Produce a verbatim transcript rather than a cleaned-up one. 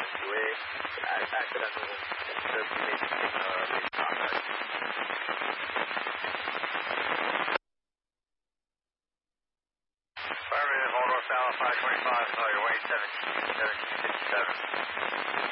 two A, accidental interpretation of the contact. Affirmative, Aldorf Alpha five twenty-five, call your way seventeen, seventeen fifty-seven.